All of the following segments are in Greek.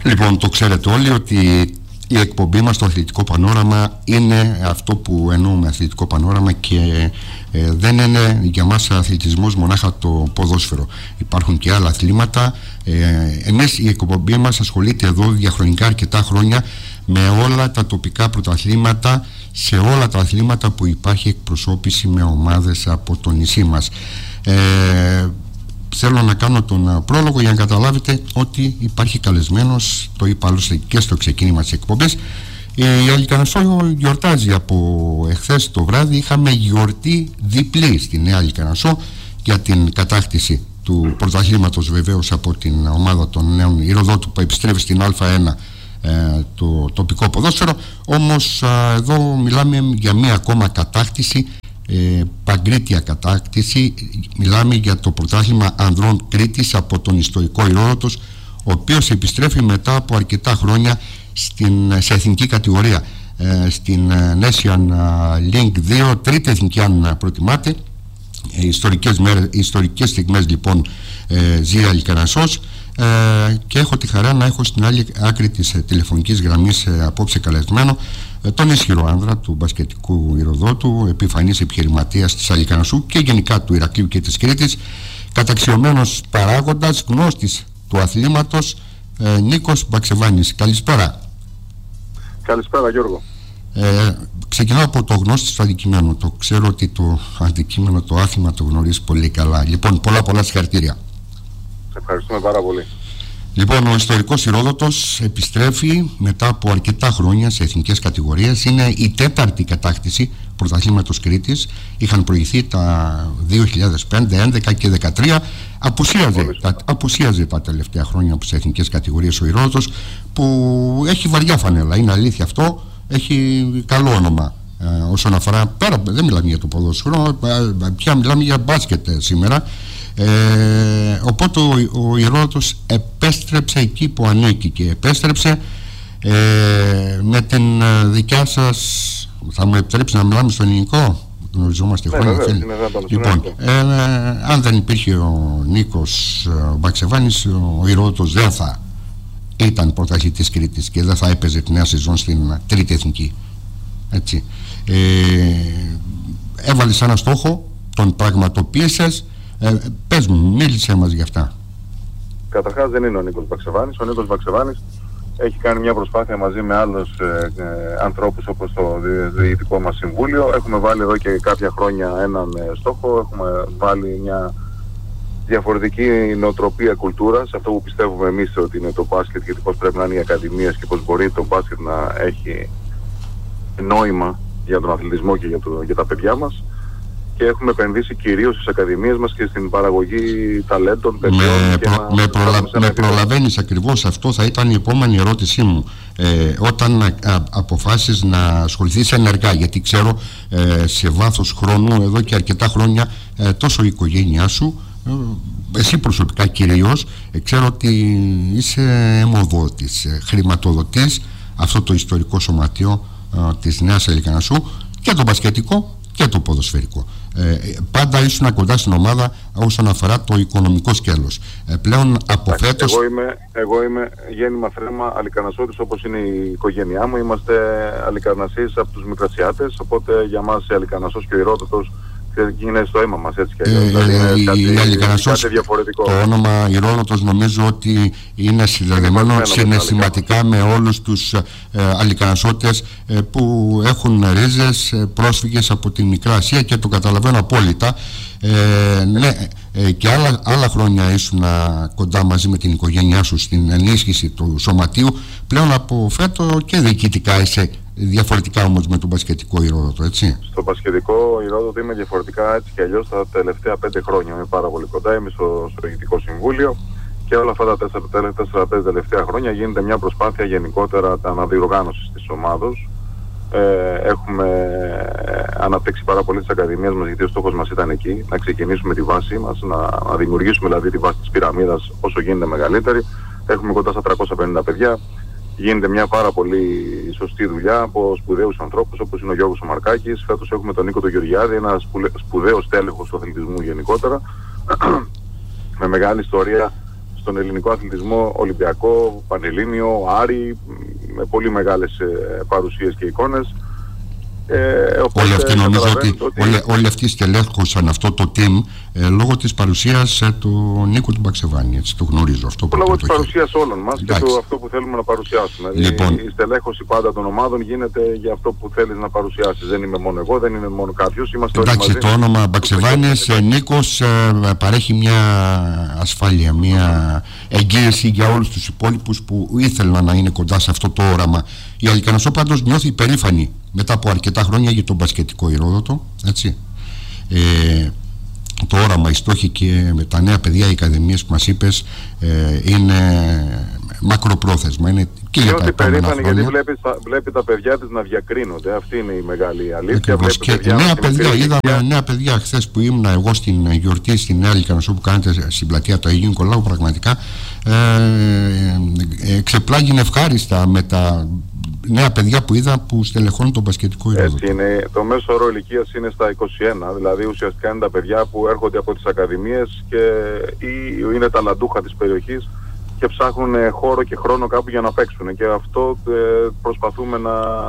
Λοιπόν, το ξέρετε όλοι ότι η εκπομπή μας στο Αθλητικό Πανόραμα είναι αυτό που εννοούμε αθλητικό πανόραμα και δεν είναι για μας αθλητισμός μονάχα το ποδόσφαιρο. Υπάρχουν και άλλα αθλήματα. Εμείς η εκπομπή μας ασχολείται εδώ διαχρονικά αρκετά χρόνια με όλα τα τοπικά πρωταθλήματα, σε όλα τα αθλήματα που υπάρχει εκπροσώπηση με ομάδες από το νησί μας. Θέλω να κάνω τον πρόλογο για να καταλάβετε ότι υπάρχει καλεσμένος, το είπα άλλωστε και στο ξεκίνημα της εκπομπής. Η Αλικαρνασσό γιορτάζει από εχθές το βράδυ. Είχαμε γιορτή διπλή στη Νέα Αλικαρνασσό για την κατάκτηση του πρωταθλήματος, βεβαίως από την ομάδα των νέων Ηροδότου που επιστρέφει στην Α1 το τοπικό ποδόσφαιρο. Όμως εδώ μιλάμε για μία ακόμα κατάκτηση, παγκρίτια κατάκτηση. Μιλάμε για το πρωτάθλημα ανδρών Κρήτης από τον ιστορικό Ηρόδοτος, ο οποίος επιστρέφει μετά από αρκετά χρόνια σε εθνική κατηγορία, στην Nation Link 2, τρίτη εθνική αν προτιμάτε. Ιστορικές στιγμές λοιπόν ζει Αλικαρνασσός, και έχω τη χαρά να έχω στην άλλη άκρη της τηλεφωνικής γραμμής απόψε καλεσμένο τον ισχυρό άνδρα του μπασκετικού Ηροδότου, επιφανής επιχειρηματίας της Αλικαρνασσού και γενικά του Ηρακλείου και της Κρήτης, καταξιωμένος παράγοντας, γνώστης του αθλήματος, Νίκος Μπαξεβάνης. Καλησπέρα. Καλησπέρα Γιώργο. Ξεκινάω από το γνώστη του αντικειμένου. Το ξέρω ότι το αντικείμενο, το άθλημα το γνωρίζει πολύ καλά. Λοιπόν, πολλά συγχαρητήρια. Σε ευχαριστούμε πάρα πολύ. Λοιπόν, ο ιστορικός Ηρόδοτος επιστρέφει μετά από αρκετά χρόνια σε εθνικές κατηγορίες. Είναι η τέταρτη κατάκτηση πρωταθλήματος Κρήτης. Είχαν προηγηθεί τα 2005, 2011 και 2013. Απουσίαζε τα τελευταία χρόνια από τις εθνικές κατηγορίες ο Ηρόδοτος, που έχει βαριά φανέλα, είναι αλήθεια αυτό. Έχει καλό όνομα όσον αφορά, πέρα, δεν μιλάμε για το ποδόσφαιρο, πια μιλάμε για μπάσκετ σήμερα. Οπότε ο Ηρόδοτος επέστρεψε εκεί που ανήκει και επέστρεψε με την δικιά σας, θα μου επιτρέψει να μιλάμε στο ελληνικό, γνωριζόμαστε χρόνια. Λοιπόν, αν δεν υπήρχε ο Νίκος Μπαξεβάνης, ο Ηρόδοτος δεν θα ήταν πρωταθλητής Κρήτης και δεν θα έπαιζε τη νέα σεζόν στην τρίτη εθνική. Έτσι. Έβαλες ένα στόχο, τον πραγματοποίησες. Πες μου, μίλησέ μας γι' αυτά. Καταρχάς δεν είναι ο Νίκος Μπαξεβάνης. Ο Νίκος Μπαξεβάνης έχει κάνει μια προσπάθεια μαζί με άλλους ανθρώπους όπως το Διοικητικό μας Συμβούλιο. Έχουμε βάλει εδώ και κάποια χρόνια έναν στόχο. Έχουμε βάλει μια διαφορετική νοοτροπία κουλτούρας, αυτό που πιστεύουμε εμείς ότι είναι το μπάσκετ, γιατί πώς πρέπει να είναι οι ακαδημίες και πώς μπορεί το μπάσκετ να έχει νόημα για τον αθλητισμό και για τα παιδιά μας. Και έχουμε επενδύσει κυρίως στις ακαδημίες μας και στην παραγωγή ταλέντων παιδιών. Με προλαβαίνεις ακριβώς, αυτό θα ήταν η επόμενη ερώτησή μου. Όταν αποφάσεις να ασχοληθείς ενεργά, γιατί ξέρω σε βάθος χρόνου εδώ και αρκετά χρόνια τόσο η οικογένειά σου, εσύ προσωπικά κυρίως, ξέρω ότι είσαι αιμοδότης, χρηματοδοτής αυτό το ιστορικό σωματείο της Νέας Αλικαρνασσού, και το μπασκετικό και το ποδοσφαιρικό. Πάντα ήσουν κοντά στην ομάδα όσον αφορά το οικονομικό σκέλος. Πλέον από φέτος... Εγώ είμαι γέννημα θρέμα Αλικαρνασσότης, όπως είναι η οικογένειά μου. Είμαστε Αλικαρνασσείς από τους Μικρασιάτες, οπότε για μας η Αλικαρνασσός και ο Ηρόδοτος είναι στο αίμα μας, έτσι κι αλλιώς. Κάτι διαφορετικό. Το όνομα Ηρόδοτος νομίζω ότι είναι συνδεδεμένο συναισθηματικά με όλους τους Αλικαρνασσότες που έχουν ρίζες, πρόσφυγες από τη Μικρά Ασία, και το καταλαβαίνω απόλυτα. Ναι, και άλλα χρόνια ήσουν κοντά μαζί με την οικογένειά σου στην ενίσχυση του σωματείου. Πλέον από φέτο και διοικητικά είσαι διαφορετικά όμως με τον μπασκετικό Ηρόδοτο, έτσι. Στο μπασκετικό Ηρόδοτο είμαι διαφορετικά έτσι και αλλιώς τα τελευταία 5 χρόνια. Είμαι πάρα πολύ κοντά, είμαι στο Διοικητικό Συμβούλιο, και όλα αυτά τα 4-5 τελευταία χρόνια γίνεται μια προσπάθεια γενικότερα αναδιοργάνωσης της ομάδος. Έχουμε αναπτύξει πάρα πολύ τις ακαδημίες μας, γιατί ο στόχος μας ήταν εκεί, να ξεκινήσουμε τη βάση μας, να δημιουργήσουμε δηλαδή τη βάση της πυραμίδας όσο γίνεται μεγαλύτερη. Έχουμε κοντά στα 350 παιδιά. Γίνεται μια πάρα πολύ σωστή δουλειά από σπουδαίους ανθρώπους όπως είναι ο Γιώργος ο Μαρκάκης. Φέτος έχουμε τον Νίκο τον Γεωργιάδη, ένα σπουδαίος τέλεχος του αθλητισμού γενικότερα, με μεγάλη ιστορία στον ελληνικό αθλητισμό Ολυμπιακό, Πανελλήνιο, Άρη, με πολύ μεγάλες παρουσίες και εικόνες. Όλοι αυτοί νομίζω ότι όλοι αυτοί στελέχωσαν αυτό το team λόγω της παρουσίας του Νίκου του Μπαξεβάνη, έτσι το γνωρίζω αυτό. Λόγω της παρουσίας όλων μας και αυτό που θέλουμε να παρουσιάσουμε. Λοιπόν, η στελέχωση πάντα των ομάδων γίνεται για αυτό που θέλεις να παρουσιάσεις. Δεν είμαι μόνο εγώ, δεν είναι μόνο κάποιος. Εντάξει, το όνομα Μπαξεβάνης Νίκος παρέχει μια ασφάλεια, μια εγγύηση για όλους τους υπόλοιπους που ήθελαν να είναι κοντά σε αυτό το όραμα. Η Αλικαρνασσό πάντως νιώθει περήφανη μετά από αρκετά χρόνια για τον μπασκετικό Ηρόδοτο, έτσι. Το όραμα, οι στόχοι και με τα νέα παιδιά, οι ακαδημίες που μας είπες είναι μακροπρόθεσμα, είναι και για τα επόμενα χρόνια. Γιατί βλέπει τα παιδιά της να διακρίνονται, αυτή είναι η μεγάλη αλήθεια. Ακριβώς. Και νέα παιδιά, είδαμε νέα παιδιά χθες που ήμουν εγώ στην γιορτή στην Νέα Αλικαρνασσό που κάνετε στην πλατεία του Αγίου Νικολάου, πραγματικά ξεπλάγινε ευχάριστα με τα νέα παιδιά που είδα που στελεχώνουν τον μπασκετικό Ηρόδοτο. Έτσι είναι. Το μέσο όρο ηλικίας είναι στα 21, δηλαδή ουσιαστικά είναι τα παιδιά που έρχονται από τις ακαδημίες και είναι τα λαντούχα της περιοχής και ψάχνουν χώρο και χρόνο κάπου για να παίξουν. Και αυτό προσπαθούμε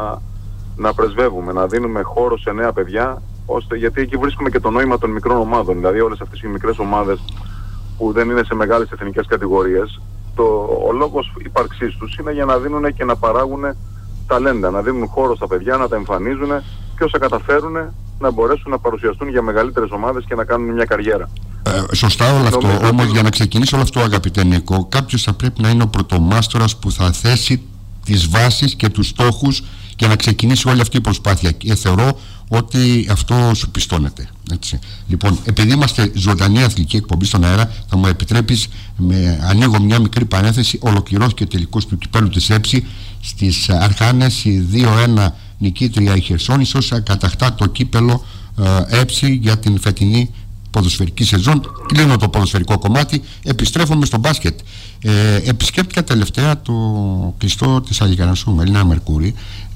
να πρεσβεύουμε, να δίνουμε χώρο σε νέα παιδιά, γιατί εκεί βρίσκουμε και το νόημα των μικρών ομάδων. Δηλαδή όλες αυτές οι μικρές ομάδες που δεν είναι σε μεγάλες εθνικές κατηγορίες, ο λόγος ύπαρξής τους είναι για να δίνουν και να παράγουν ταλέντα, να δίνουν χώρο στα παιδιά, να τα εμφανίζουν και όσα καταφέρουν να μπορέσουν να παρουσιαστούν για μεγαλύτερες ομάδες και να κάνουν μια καριέρα. Σωστά όλο αυτό, όμως για να ξεκινήσει όλο αυτό, αγαπητέ Νίκο, κάποιος θα πρέπει να είναι ο πρωτομάστορας που θα θέσει τις βάσεις και τους στόχους για να ξεκινήσει όλη αυτή η προσπάθεια. Και θεωρώ ότι αυτό σου πιστώνεται. Έτσι. Λοιπόν, επειδή είμαστε ζωντανή αθλητική εκπομπή στον αέρα, θα μου επιτρέπεις, ανοίγω μια μικρή παρένθεση. Ολοκληρώθηκε ο τελικός του κυπέλλου της ΕΨΗ στις Αρχάνες, η 2-1 νικήτρια η Χερσόνησος κατακτά το κύπελλο ΕΨΗ για την φετινή ποδοσφαιρική σεζόν. Κλείνω το ποδοσφαιρικό κομμάτι, επιστρέφουμε στο μπάσκετ. Επισκέπτηκα τελευταία το κλειστό της Αλικαρνασσού με Έλληνα Μερκούρη.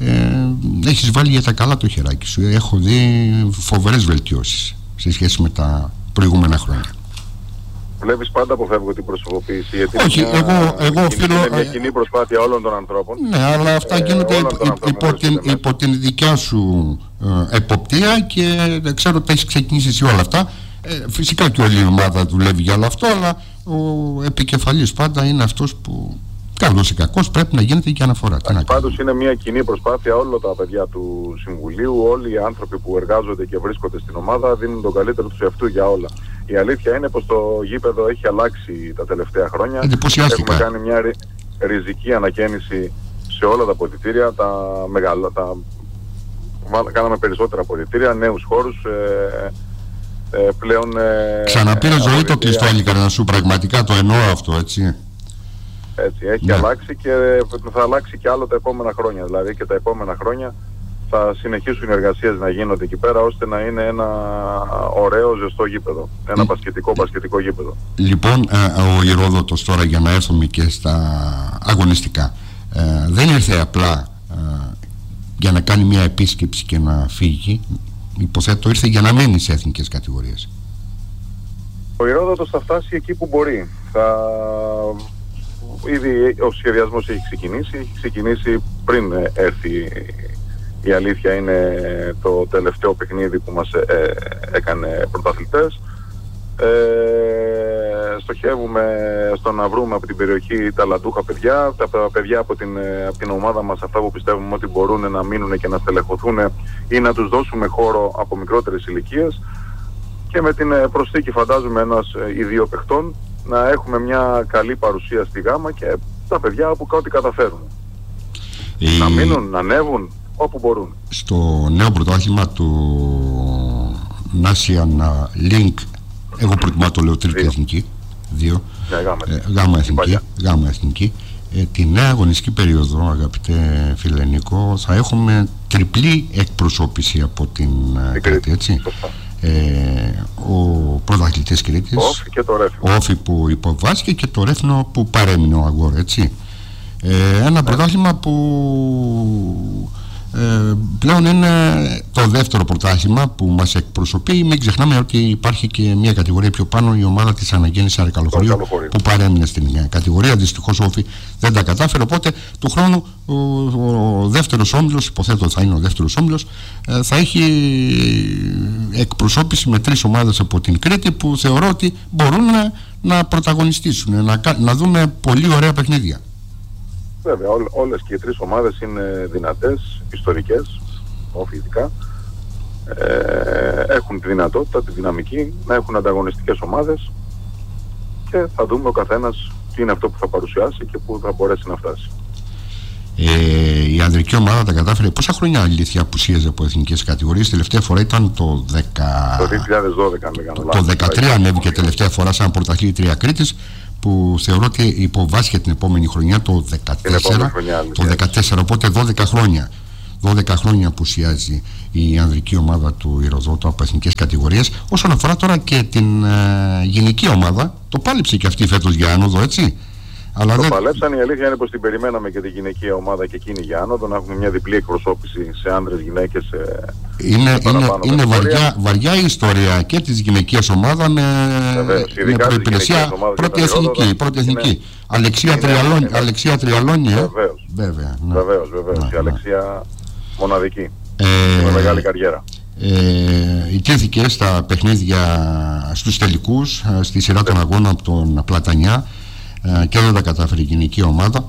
Έχεις βάλει για τα καλά το χεράκι σου. Έχω δει φοβερές βελτιώσεις σε σχέση με τα προηγούμενα χρόνια. Βλέπεις, πάντα αποφεύγω την προσωποποίηση, γιατί όχι, εγώ οφείλω, είναι μια κοινή προσπάθεια όλων των ανθρώπων. Ναι, αλλά αυτά γίνονται υπό την δικιά σου εποπτεία και ξέρω ότι έχεις ξεκινήσει εσύ όλα αυτά. Φυσικά και όλη η ομάδα δουλεύει για όλο αυτό, αλλά ο επικεφαλής πάντα είναι αυτός που, καλός ή κακός, πρέπει να γίνεται και αναφορά. Πάντως είναι μια κοινή προσπάθεια, όλα τα παιδιά του Συμβουλίου, όλοι οι άνθρωποι που εργάζονται και βρίσκονται στην ομάδα δίνουν τον καλύτερο τους εαυτού για όλα. Η αλήθεια είναι πως το γήπεδο έχει αλλάξει τα τελευταία χρόνια. Έχουμε κάνει μια ριζική ανακαίνιση σε όλα τα αποδυτήρια, κάναμε περισσότερα αποδυτήρια, νέους χώρους. Πλέον ξαναπήρε ζωή το κλειστό Αλικαρνασσού, πραγματικά το εννοώ αυτό, έτσι. Έτσι, έχει αλλάξει και θα αλλάξει και άλλο τα επόμενα χρόνια. Δηλαδή και τα επόμενα χρόνια θα συνεχίσουν οι εργασίες να γίνονται εκεί πέρα, ώστε να είναι ένα ωραίο ζεστό γήπεδο. Ένα μπασκετικό γήπεδο. Λοιπόν, ο Ηρόδοτος τώρα, για να έρθουμε και στα αγωνιστικά, δεν ήρθε απλά για να κάνει μια επίσκεψη και να φύγει. Υποθέτω ήρθε για να μείνει σε εθνικές κατηγορίες. Ο Ηρόδοτος θα φτάσει εκεί που μπορεί. Ήδη ο σχεδιασμός έχει ξεκινήσει πριν έρθει. Η αλήθεια είναι το τελευταίο παιχνίδι που μας έκανε πρωταθλητές. Στοχεύουμε στο να βρούμε από την περιοχή τα λαντούχα παιδιά, τα παιδιά από την ομάδα μας, αυτά που πιστεύουμε ότι μπορούν να μείνουν και να στελεχωθούν ή να τους δώσουμε χώρο από μικρότερες ηλικίες, και με την προσθήκη, φαντάζομαι, ένας ή δύο παιχτών να έχουμε μια καλή παρουσία στη γάμα και τα παιδιά από ό,τι καταφέρουν να μείνουν, να ανέβουν όπου μπορούν. Στο νέο πρωτάθλημα του National Link, εγώ προτιμώ το λέω τρίτη εθνική, γάμα εθνική, τη νέα αγωνιστική περίοδο, αγαπητέ φίλε Νίκο, θα έχουμε τριπλή εκπροσώπηση από την Κρήτη, έτσι. Ο πρωταθλητής Κρήτης, ο Όφη που υποβάσκε και το Ρέφνο που παρέμεινε ο Αγόρ, έτσι. Ένα πρωτάθλημα που πλέον είναι το δεύτερο πρωτάθλημα που μας εκπροσωπεί. Μην ξεχνάμε ότι υπάρχει και μια κατηγορία πιο πάνω, η ομάδα της Αναγέννησης Αρκαλοχωρίου, που παρέμεινε στην κατηγορία. Δυστυχώς ο Όφη δεν τα κατάφερε. Οπότε του χρόνου ο δεύτερος όμιλος, υποθέτω θα είναι ο δεύτερος όμιλος, θα έχει εκπροσώπηση με 3 ομάδες από την Κρήτη, που θεωρώ ότι μπορούν να πρωταγωνιστήσουν, να δούμε πολύ ωραία παιχνίδια. Βέβαια, όλες και οι 3 ομάδες είναι δυνατές, ιστορικές, οφειλικά. Έχουν τη δυνατότητα, τη δυναμική να έχουν ανταγωνιστικές ομάδες και θα δούμε ο καθένας τι είναι αυτό που θα παρουσιάσει και που θα μπορέσει να φτάσει. Η ανδρική ομάδα τα κατάφερε. Πόσα χρόνια αλήθεια απουσίαζε από εθνικές κατηγορίες? Τελευταία φορά ήταν το 2012. Το 2013 ανέβηκε τελευταία φορά σαν πρωταθλήτρια Κρήτης, που θεωρώ ότι υποβάσχε την επόμενη χρονιά το 2014, οπότε 12 χρόνια. 12 χρόνια απουσιάζει η ανδρική ομάδα του Ηρωδότου από εθνικές κατηγορίες. Όσον αφορά τώρα και την γυναική ομάδα, το πάλεψε και αυτή φέτος για άνοδο, έτσι. Αλλά το παλέψαν, η αλήθεια είναι πως την περιμέναμε και τη γυναικεία ομάδα και εκείνη για άνοδο, να έχουμε μια διπλή εκπροσώπηση σε άνδρες, γυναίκες. Είναι βαριά η ιστορία και της γυναικείας ομάδα με προϋπηρεσία πρώτη εθνική. Αλεξία Τριαλώνη. Βεβαίως. Η Αλεξία μοναδική. Με μεγάλη καριέρα. Ιτήθηκε στα παιχνίδια στους τελικούς, στη σειρά των αγώνων από τον Πλατανιά, και δεν τα κατάφερε η γυναική ομάδα.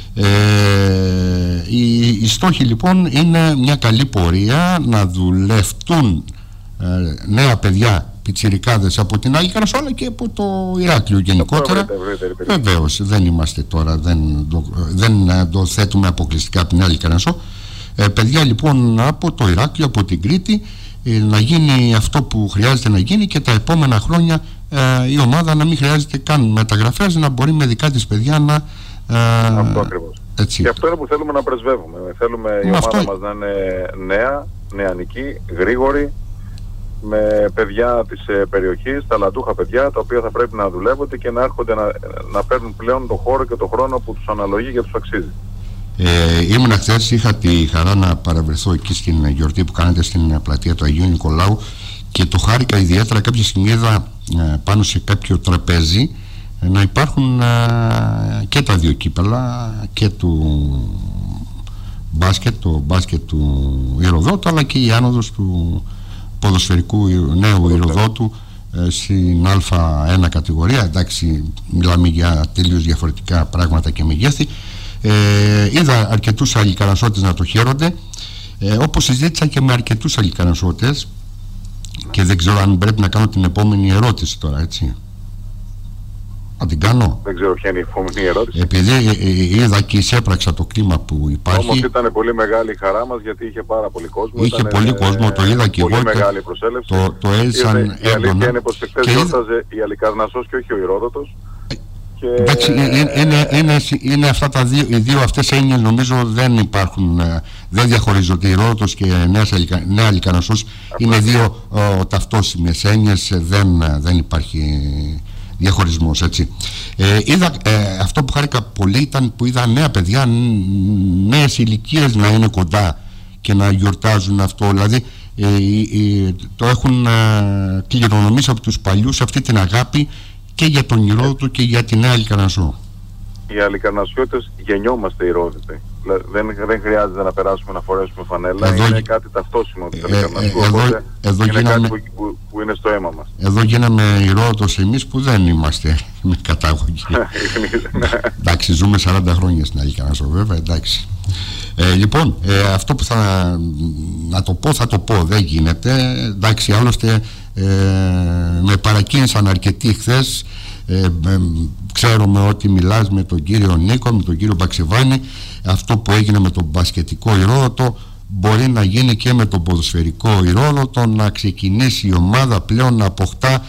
Οι στόχοι λοιπόν είναι μια καλή πορεία, να δουλευτούν νέα παιδιά, πιτσιρικάδες από την Άλλη Καρασό, αλλά και από το Ηράκλειο γενικότερα. Βεβαίως δεν είμαστε τώρα, δεν το θέτουμε αποκλειστικά από την Άλλη Καρασό. Παιδιά λοιπόν από το Ηράκλειο, από την Κρήτη, να γίνει αυτό που χρειάζεται να γίνει, και τα επόμενα χρόνια η ομάδα να μην χρειάζεται καν μεταγραφές, να μπορεί με δικά της παιδιά να... Αυτό ακριβώς. Έτσι. Και αυτό είναι που θέλουμε να πρεσβεύουμε. Θέλουμε η ομάδα μας να είναι νέα, νεανική, γρήγορη, με παιδιά της περιοχής, ταλαντούχα παιδιά, τα οποία θα πρέπει να δουλεύονται και να έρχονται να παίρνουν πλέον το χώρο και το χρόνο που τους αναλογεί και τους αξίζει. Ήμουν χθες, είχα τη χαρά να παραβρεθώ εκεί στην γιορτή που κάνετε στην πλατεία του Αγίου Νικολάου, και το χάρηκα ιδιαίτερα. Κάποια στιγμή είδα πάνω σε κάποιο τραπέζι να υπάρχουν και τα 2 κύπελα, και του μπάσκετ, το μπάσκετ του Ηρωδότου, αλλά και η άνοδος του ποδοσφαιρικού νέου Ηρωδότου στην Α1 κατηγορία. Εντάξει, μιλάμε για τελείως διαφορετικά πράγματα και μεγέθη. Είδα αρκετούς αλλικαρασσότες να το χαίρονται, όπως συζήτησα και με αρκετούς αλλικαρασσότες, και δεν ξέρω αν πρέπει να κάνω την επόμενη ερώτηση τώρα, έτσι. Να την κάνω. Δεν ξέρω ποια είναι η επόμενη ερώτηση. Επειδή είδα και εισέπραξα το κλίμα που υπάρχει. Όμως ήταν πολύ μεγάλη η χαρά μας, γιατί είχε πάρα πολύ κόσμο. Είχε πολύ κόσμο, το είδα και εγώ. Πολύ μεγάλη προσέλευση. Το έζησαν έντονα. Η αλήθεια είναι πως χθες γιόρταζε η Αλικαρνασσός και όχι ο Ηρώδοτος. Εντάξει, είναι αυτά οι δύο αυτές έννοιες, νομίζω δεν υπάρχουν, δεν διαχωρίζονται. Ηρώδοτος και Νέα Αλικαρνασσός είναι δύο ταυτόσιμες έννοιες, δεν υπάρχει διαχωρισμός, έτσι. Είδα, αυτό που χάρηκα πολύ ήταν που είδα νέα παιδιά, νέες ηλικίες να είναι κοντά και να γιορτάζουν αυτό. Δηλαδή το έχουν κληρονομήσει από τους παλιούς αυτή την αγάπη και για τον Ηρώδοτο και για τη Νέα Αλικαρνασσό. Οι Αλικαρνασσιώτες γεννιόμαστε Ηρώδοτοι. Δεν χρειάζεται να περάσουμε να φορέσουμε φανέλα. Είναι κάτι ταυτόσιμο της Αλικαρνασσού. Είναι κάτι που είναι στο αίμα μας. Εδώ γίναμε Ηρώδοτος εμείς που δεν είμαστε με κατάγωγη. Εντάξει, ζούμε 40 χρόνια στην Αλικαρνασσό, βέβαια, εντάξει. Λοιπόν, αυτό που θα το πω, δεν γίνεται. Εντάξει, άλλωστε με παρακίνησαν αρκετοί χθες. Ξέρουμε ότι μιλάς με τον κύριο Νίκο, με τον κύριο Μπαξεβάνη. Αυτό που έγινε με τον μπασκετικό Ηρώδοτο μπορεί να γίνει και με τον ποδοσφαιρικό Ηρώδοτο, να ξεκινήσει η ομάδα πλέον να αποκτά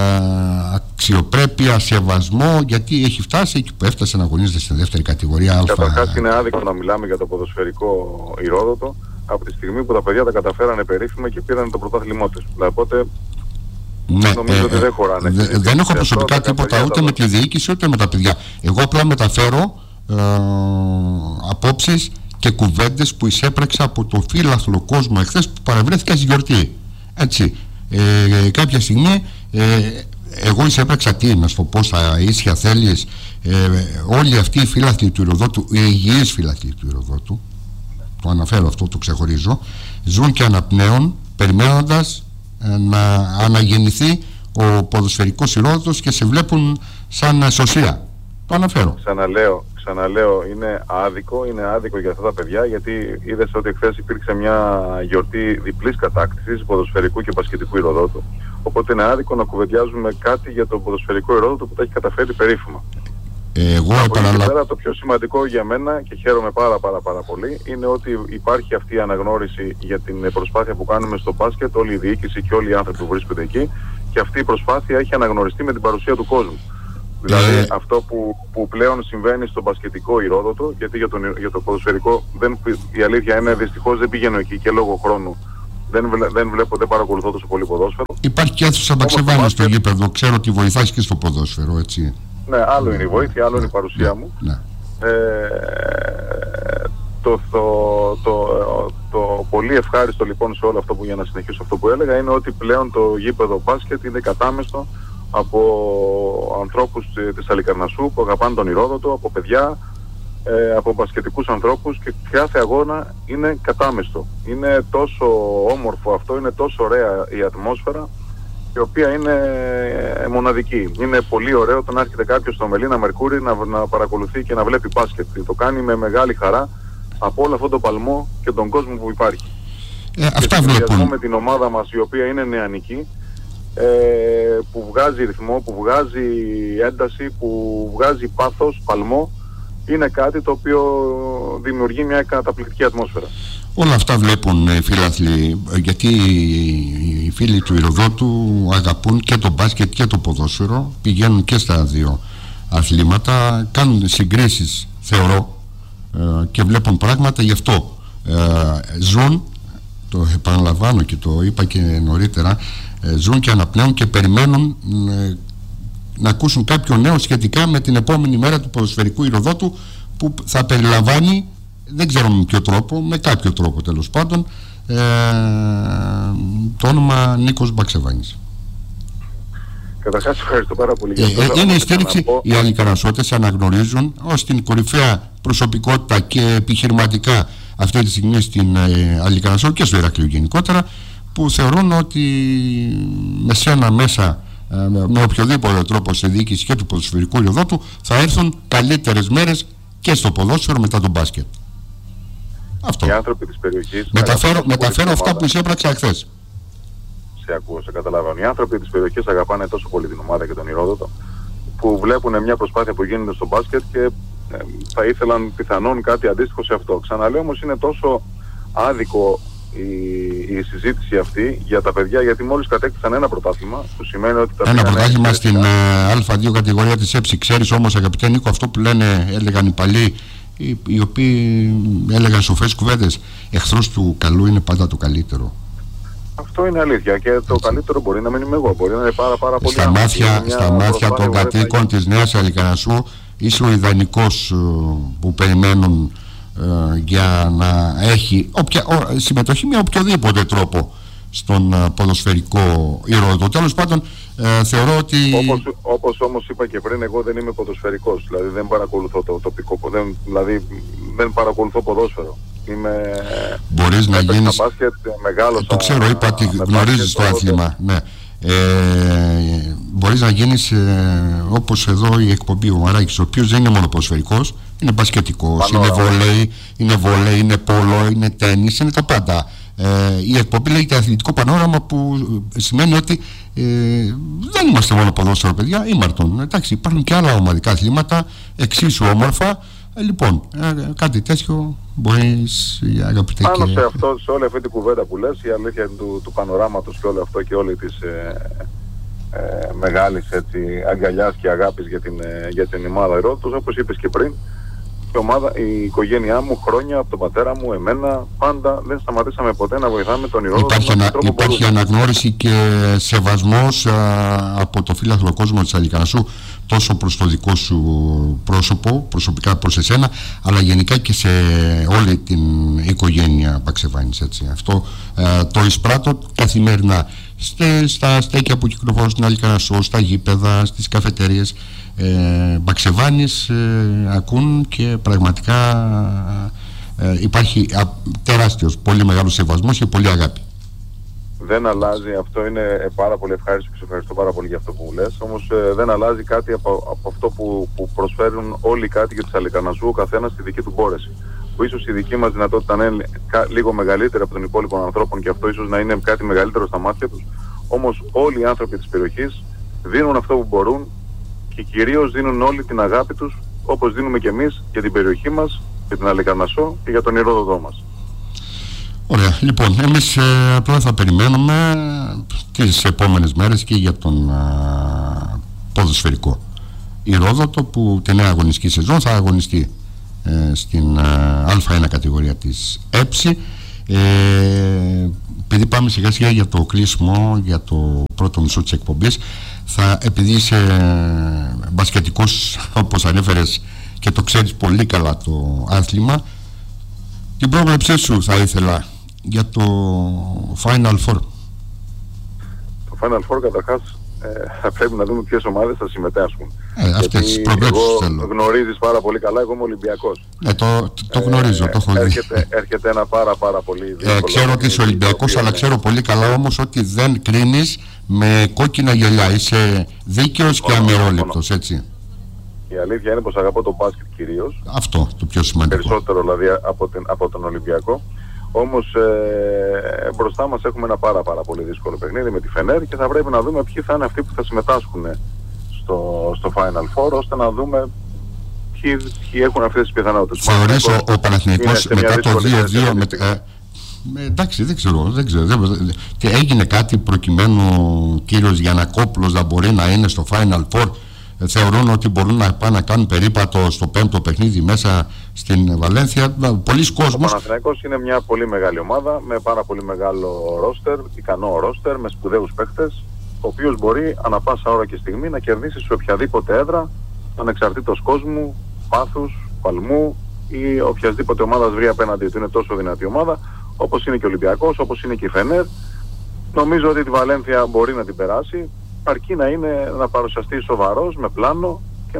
αξιοπρέπεια, σεβασμό, γιατί έχει φτάσει εκεί που έφτασε να αγωνίζεται στην δεύτερη κατηγορία Α. Καταρχάς είναι άδικο να μιλάμε για το ποδοσφαιρικό Ηρώδοτο από τη στιγμή που τα παιδιά τα καταφέρανε περίφημα και πήραν το πρωτάθλημό τους. Οπότε νομίζω ότι δεν χωράνε. Δεν έχω προσωπικά τίποτα ούτε με τη διοίκηση ούτε με τα παιδιά. Εγώ απλά μεταφέρω απόψεις και κουβέντες που εισέπραξα από το φίλαθλο κόσμο εχθές που παραβρέθηκα στη γιορτή. Έτσι, κάποια στιγμή εγώ εισέπραξα να σου πω πώς τα ίσια θέλεις, όλοι αυτοί οι φίλαθλοι του Ηροδότου, οι υγιείς φίλαθλοι του Ηροδότου, το αναφέρω αυτό, το ξεχωρίζω, ζουν και αναπνέουν περιμένοντας να αναγεννηθεί ο ποδοσφαιρικός Ηρόδοτος και σε βλέπουν σαν σωσία. Το αναφέρω. Ξαναλέω, είναι άδικο για αυτά τα παιδιά, γιατί είδες ότι εχθές υπήρξε μια γιορτή διπλής κατάκτησης ποδοσφαιρικού και μπασκετικού Ηροδότου. Οπότε είναι άδικο να κουβεντιάζουμε κάτι για το ποδοσφαιρικό Ηρόδοτο που τα έχει καταφέρει περίφημα. Το πιο σημαντικό για μένα, και χαίρομαι πάρα πολύ, είναι ότι υπάρχει αυτή η αναγνώριση για την προσπάθεια που κάνουμε στο μπάσκετ, όλη η διοίκηση και όλοι οι άνθρωποι που βρίσκονται εκεί, και αυτή η προσπάθεια έχει αναγνωριστεί με την παρουσία του κόσμου. Δηλαδή αυτό που πλέον συμβαίνει στο μπασκετικό Ηρόδοτο, γιατί για το ποδοσφαιρικό η αλήθεια είναι δυστυχώς δεν πηγαίνω εκεί και λόγω χρόνου δεν παρακολουθώ τόσο πολύ ποδόσφαιρο. Υπάρχει και αίθουσα Μπαξεβάνου στο γήπεδο, ξέρω ότι βοηθάς και στο ποδόσφαιρο, έτσι. Ναι, άλλο είναι η βοήθεια, άλλο είναι η παρουσία μου. Ναι. Το πολύ ευχάριστο λοιπόν σε όλο αυτό που, για να συνεχίσω αυτό που έλεγα, είναι ότι πλέον το γήπεδο μπάσκετ είναι κατάμεστο από ανθρώπους της Αλικαρνασσού που αγαπάνε τον Ηρόδοτο, από παιδιά, από μπασκετικούς ανθρώπους, και κάθε αγώνα είναι κατάμεστο. Είναι τόσο όμορφο αυτό, είναι τόσο ωραία η ατμόσφαιρα, η οποία είναι μοναδική. Είναι πολύ ωραίο το να έρχεται κάποιος στο Μελίνα Μερκούρι να παρακολουθεί και να βλέπει μπάσκετ. Το κάνει με μεγάλη χαρά από όλο αυτό το παλμό και τον κόσμο που υπάρχει. Αυτά βλέπουν. Με την ομάδα μας, η οποία είναι νεανική, που βγάζει ρυθμό, που βγάζει ένταση, που βγάζει πάθος, παλμό, είναι κάτι το οποίο δημιουργεί μια καταπληκτική ατμόσφαιρα. Όλα αυτά βλέπουν φίλαθλοι, γιατί οι φίλοι του Ηροδότου αγαπούν και το μπάσκετ και το ποδόσφαιρο, πηγαίνουν και στα δύο αθλήματα, κάνουν συγκρίσεις, θεωρώ, και βλέπουν πράγματα, γι' αυτό ζουν, το επαναλαμβάνω και το είπα και νωρίτερα, ζουν και αναπνέουν και περιμένουν να ακούσουν κάποιο νέο σχετικά με την επόμενη μέρα του ποδοσφαιρικού Ηροδότου, που θα περιλαμβάνει, δεν ξέρω με ποιο τρόπο, με κάποιο τρόπο τέλος πάντων, το όνομα Νίκος Μπαξεβάνης. Καταρχάς ευχαριστώ πάρα πολύ για αυτό. Είναι η στήριξη, οι Αλικαρνασσότες αναγνωρίζουν ως την κορυφαία προσωπικότητα και επιχειρηματικά αυτή τη στιγμή στην Αλικαρνασσό και στο Ηράκλειο γενικότερα, που θεωρούν ότι με σένα μέσα, με οποιοδήποτε τρόπο στη διοίκηση και του ποδοσφαιρικού Ηροδότου, θα έρθουν καλύτερες μέρες και στο ποδόσφαιρο μετά τον μπάσκετ. Αυτό. Οι άνθρωποι της περιοχής... Μεταφέρω αυτά που εισέπραξα χθες. Σε ακούω, σε καταλαβαίνω. Οι άνθρωποι της περιοχής αγαπάνε τόσο πολύ την ομάδα και τον Ηρόδοτο, που βλέπουν μια προσπάθεια που γίνεται στο μπάσκετ και θα ήθελαν πιθανόν κάτι αντίστοιχο σε αυτό. Ξαναλέω όμως, είναι τόσο άδικο η συζήτηση αυτή για τα παιδιά, γιατί μόλις κατέκτησαν ένα πρωτάθλημα, που σημαίνει ότι ένα πρωτάθλημα στην Α2 κατηγορία της ΕΨΗ. Ξέρεις όμως, αγαπητέ Νίκο, αυτό που έλεγαν οι παλιοί, οι οποίοι έλεγαν σοφές κουβέντες, εχθρός του καλού είναι πάντα το καλύτερο. Αυτό είναι αλήθεια, και το καλύτερο μπορεί να μην είμαι εγώ, μπορεί να είναι πάρα πολύ. Στα μάτια των κατοίκων της Νέας Αλικαρνασσού είσαι ο ιδανικός που περιμένουν για να έχει συμμετοχή με οποιοδήποτε τρόπο στον ποδοσφαιρικό Ηρόδοτο. Τέλος πάντων, θεωρώ ότι... Όπως όμως είπα και πριν, εγώ δεν είμαι ποδοσφαιρικός, δηλαδή δεν παρακολουθώ το τοπικό, δεν παρακολουθώ ποδόσφαιρο. Μπορείς να γίνεις... μπάσκετ, μεγάλωσα... Το ξέρω, είπα ότι γνωρίζεις το άθλημα. Ναι. Μπορείς να γίνεις όπως εδώ η εκπομπή ο Μαράκης, ο οποίος δεν είναι μόνο ποδοσφαιρικός, είναι μπασκετικός, είναι βολέι, είναι πόλο, είναι τένις, είναι τα πάντα. Η εκπομπή λέγεται αθλητικό πανόραμα, που σημαίνει ότι δεν είμαστε μόνο ποδόσφαιρο, παιδιά, ήμαρτον. Εντάξει, υπάρχουν και άλλα ομαδικά αθλήματα εξίσου όμορφα. Λοιπόν, κάτι τέτοιο μπορείς, αγαπητέ, πάνω σε αυτό, σε όλη αυτή την κουβέντα που λες, η αλήθεια του πανοράματος και όλο αυτό και όλη της μεγάλης αγκαλιάς και αγάπης για την ομάδα Ηρόδοτος, όπως είπες και πριν, η οικογένειά μου, χρόνια από τον πατέρα μου, εμένα, πάντα δεν σταματήσαμε ποτέ να βοηθάμε τον Ηρόδοτο. Υπάρχει αναγνώριση και σεβασμός από το φύλαθλο κόσμο της Αλικαρνασσού, τόσο προς το δικό σου πρόσωπο, προσωπικά προς εσένα, αλλά γενικά και σε όλη την οικογένεια Μπαξεβάνης, έτσι. Αυτό το εισπράττω καθημερινά στα στέκια που κυκλοφορούν στην Αλικαρνασσού, στα γήπεδα, στις καφετέριες. Μπαξεβάνης ακούν και πραγματικά υπάρχει τεράστιος, πολύ μεγάλος σεβασμός και πολύ αγάπη. Δεν αλλάζει, αυτό είναι πάρα πολύ ευχάριστο και σε ευχαριστώ πάρα πολύ για αυτό που μου λες. Όμως δεν αλλάζει κάτι από αυτό που προσφέρουν όλοι οι κάτοικοι της Αλικαρνασσού, ο καθένας στη δική του μπόρεση. Που ίσως η δική μας δυνατότητα να είναι λίγο μεγαλύτερη από των υπόλοιπων ανθρώπων και αυτό ίσως να είναι κάτι μεγαλύτερο στα μάτια τους. Όμως όλοι οι άνθρωποι της περιοχής δίνουν αυτό που μπορούν και κυρίως δίνουν όλη την αγάπη τους, όπως δίνουμε και εμείς για την περιοχή μας, για την Αλικαρνασσό και για τον Ηρόδοτό μας. Ωραία, λοιπόν, εμείς απλά θα περιμένουμε τις επόμενες μέρες και για τον ποδοσφαιρικό Ηρόδοτο, που την νέα αγωνιστική σεζόν θα αγωνιστεί στην Α1 κατηγορία της ΕΨΗ. Επειδή πάμε σιγά σιγά για το κλείσιμο, για το πρώτο μισό της εκπομπής, επειδή είσαι μπασκετικός, όπως ανέφερες και το ξέρεις πολύ καλά το άθλημα, την πρόβλεψή σου θα ήθελα για το Final Four. Το Final Four καταρχάς θα πρέπει να δούμε ποιες ομάδες θα συμμετάσχουν. Αυτές τις προβλέψεις θέλω. Γνωρίζεις πάρα πολύ καλά, εγώ είμαι Ολυμπιακός. Το γνωρίζω, το έχω δει. Έρχεται ένα πάρα πολύ δύσκολο. Ξέρω ότι είσαι Ολυμπιακός, αλλά ξέρω πολύ καλά όμως ότι δεν κρίνεις με κόκκινα γυαλιά. Είσαι δίκαιος και αμερόληπτος, έτσι. Η αλήθεια είναι πως αγαπώ το μπάσκετ κυρίως. Αυτό το πιο σημαντικό. Περισσότερο δηλαδή από τον Ολυμπιακό. Όμως μπροστά μας έχουμε ένα πάρα πολύ δύσκολο παιχνίδι με τη Φενέρ και θα πρέπει να δούμε ποιοι θα είναι αυτοί που θα συμμετάσχουν στο Final Four, ώστε να δούμε ποιοι έχουν αυτές τις πιθανότητες. Θεωρείς ο Παναθηναϊκός μετά το 2-2 εντάξει, δεν ξέρω. Και έγινε κάτι προκειμένου κύριος Γιαννακόπουλος να μπορεί να είναι στο Final Four? Θεωρούν ότι μπορούν να πάνε να κάνουν περίπατο στο πέμπτο παιχνίδι μέσα στην Βαλένθια? Πολλοί κόσμος. Ο Παναθηναϊκός είναι μια πολύ μεγάλη ομάδα με πάρα πολύ μεγάλο ρόστερ, ικανό ρόστερ, με σπουδαίους παίχτες, ο οποίος μπορεί ανά πάσα ώρα και στιγμή να κερδίσει σε οποιαδήποτε έδρα, ανεξαρτήτως κόσμου, πάθους, παλμού ή οποιασδήποτε ομάδας βρει απέναντι του. Είναι τόσο δυνατή ομάδα, όπως είναι και ο Ολυμπιακός, όπως είναι και η Φενέρ. Νομίζω ότι τη Βαλένθια μπορεί να την περάσει, αρκεί να παρουσιαστεί σοβαρός, με πλάνο και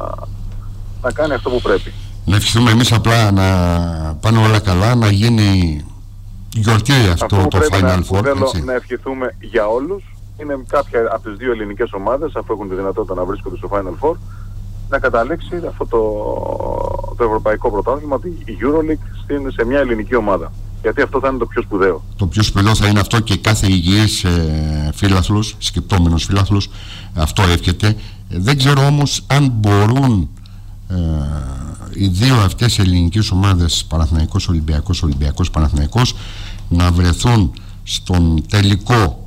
να κάνει αυτό που πρέπει. Να ευχηθούμε εμείς απλά να πάνε όλα καλά, να γίνει γιορτή αυτό το Final Four. Θέλω να ευχηθούμε για όλους. Είναι κάποια από τις δύο ελληνικές ομάδες, αφού έχουν τη δυνατότητα να βρίσκονται στο Final Four, να καταλήξει αυτό το ευρωπαϊκό πρωτάθλημα, η EuroLeague, σε μια ελληνική ομάδα. Γιατί αυτό θα είναι το πιο σπουδαίο. Το πιο σπουδαίο θα είναι αυτό και κάθε υγιής φίλαθλος, σκεπτόμενος φίλαθλος, αυτό εύχεται. Δεν ξέρω όμως αν μπορούν οι δύο αυτές ελληνικές ομάδες, Παναθηναϊκός Ολυμπιακός, Ολυμπιακός Παναθηναϊκός, να βρεθούν στον τελικό,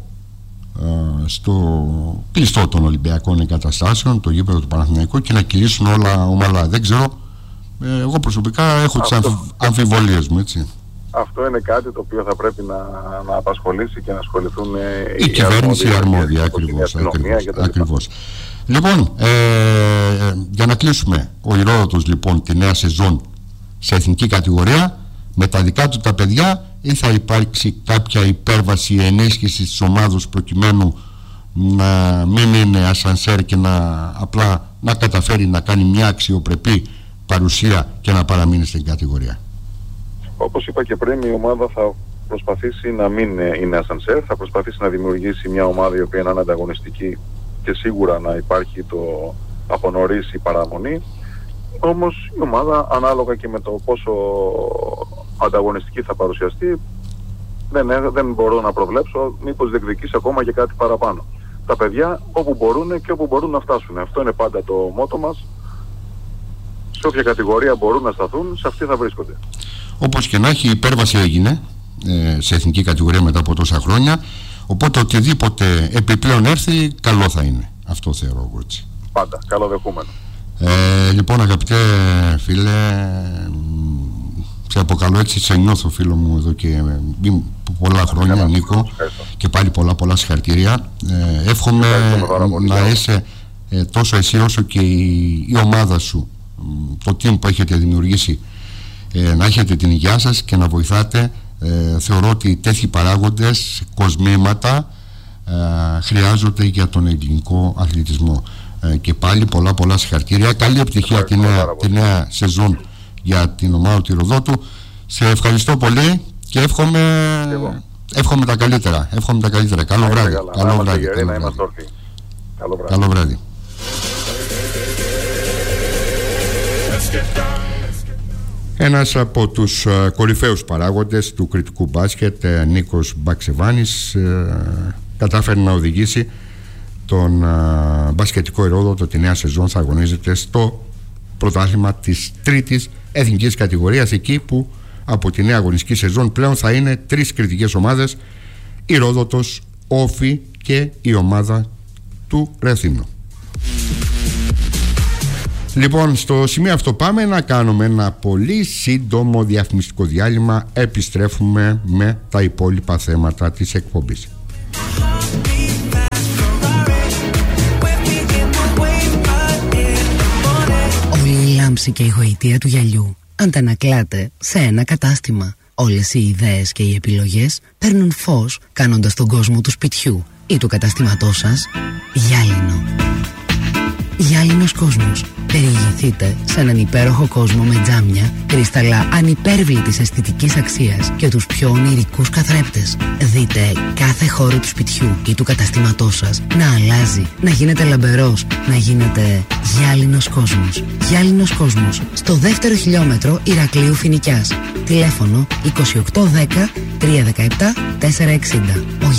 στο κλειστό των Ολυμπιακών εγκαταστάσεων, το γήπεδο του Παναθηναϊκού, και να κυλήσουν όλα ομαλά. Δεν ξέρω, εγώ προσωπικά έχω τις αμφιβολίες μου, έτσι. Αυτό είναι κάτι το οποίο θα πρέπει να απασχολήσει και να ασχοληθούν η κυβέρνηση, η αρμόδια, ακριβώς. Λοιπόν, για να κλείσουμε, ο Ηρόδοτος λοιπόν τη νέα σεζόν σε εθνική κατηγορία με τα δικά του τα παιδιά, ή θα υπάρξει κάποια υπέρβαση ενίσχυση της ομάδος προκειμένου να μην είναι ασανσέρ και απλά να καταφέρει να κάνει μια αξιοπρεπή παρουσία και να παραμείνει στην κατηγορία? Όπως είπα και πριν, η ομάδα θα προσπαθήσει να μην είναι ασανσέρ, θα προσπαθήσει να δημιουργήσει μια ομάδα η οποία να είναι ανταγωνιστική και σίγουρα να υπάρχει το από νωρίς η παραμονή. Όμως η ομάδα, ανάλογα και με το πόσο ανταγωνιστική θα παρουσιαστεί, δεν μπορώ να προβλέψω μήπως διεκδικήσει ακόμα και κάτι παραπάνω. Τα παιδιά όπου μπορούν και όπου μπορούν να φτάσουν. Αυτό είναι πάντα το μότο μας. Σε όποια κατηγορία μπορούν να σταθούν, σε αυτή θα βρίσκονται. Όπως και να έχει, η υπέρβαση έγινε σε εθνική κατηγορία μετά από τόσα χρόνια, οπότε οτιδήποτε επιπλέον έρθει καλό θα είναι. Αυτό θεωρώ εγώ έτσι. Πάντα, καλοδεχούμενο. Λοιπόν, αγαπητέ φίλε φίλε. Σε αποκαλώ έτσι, σε νιώθω φίλο μου εδώ και πολλά χρόνια, Νίκο, και πάλι πολλά συγχαρητήρια. Εύχομαι να είσαι τόσο εσύ όσο και η ομάδα σου, το team που έχετε δημιουργήσει, να έχετε την υγεία σας και να βοηθάτε. Θεωρώ ότι τέτοιοι παράγοντες, κοσμήματα χρειάζονται για τον ελληνικό αθλητισμό. Και πάλι πολλά συγχαρητήρια. Καλή επιτυχία τη νέα σεζόν για την ομάδα του Ηρωδότου. Σε ευχαριστώ πολύ και εύχομαι τα καλύτερα. Καλό βράδυ. Καλό βράδυ. Ένας από τους κορυφαίους παράγοντες του κριτικού μπάσκετ, Νίκος Μπαξεβάνης, κατάφερε να οδηγήσει τον μπασκετικό Ηρώδοτο τη νέα σεζόν. Θα αγωνίζεται στο πρωτάθλημα της τρίτης εθνικής κατηγορίας, εκεί που από τη νέα αγωνιστική σεζόν πλέον θα είναι 3 κριτικές ομάδες: Ηρώδοτος, Όφη και η ομάδα του Ρεθύμνου. Λοιπόν, στο σημείο αυτό πάμε να κάνουμε ένα πολύ σύντομο διαφημιστικό διάλειμμα. Επιστρέφουμε με τα υπόλοιπα θέματα της εκπομπής. Όλη η λάμψη και η γοητεία του γυαλιού αντανακλάται σε ένα κατάστημα. Όλες οι ιδέες και οι επιλογές παίρνουν φως κάνοντας τον κόσμο του σπιτιού ή του καταστήματός σας γυάλινο. Γυάλινος κόσμος. Περιηγηθείτε σε έναν υπέροχο κόσμο με τζάμια, κρυσταλλά ανυπέρβλητης αισθητικής αξίας και τους πιο ονειρικούς καθρέπτες. Δείτε κάθε χώρο του σπιτιού ή του καταστήματός σας να αλλάζει, να γίνεται λαμπερός, να γίνεται γυάλινος κόσμος. Γυάλινος κόσμος. Στο 2ο χιλιόμετρο Ηρακλείου Φοινικιάς. Τηλέφωνο 2810 317 460.